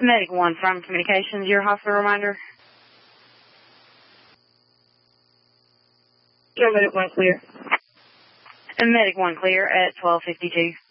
Medic 1 from Communications, your hospital reminder. Yeah, Medic 1 clear. And Medic 1 clear at 12:52.